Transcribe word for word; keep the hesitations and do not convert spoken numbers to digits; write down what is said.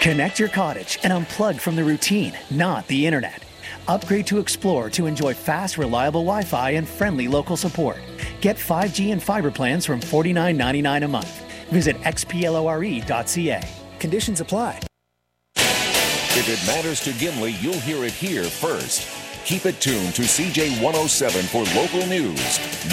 Connect your cottage and unplug from the routine, not the internet. Upgrade to Explore to enjoy fast, reliable Wi-Fi and friendly local support. Get five G and fiber plans from forty-nine ninety-nine a month. Visit x p lore dot c a. Conditions apply. If it matters to Gimli, you'll hear it here first. Keep it tuned to C J one oh seven for local news.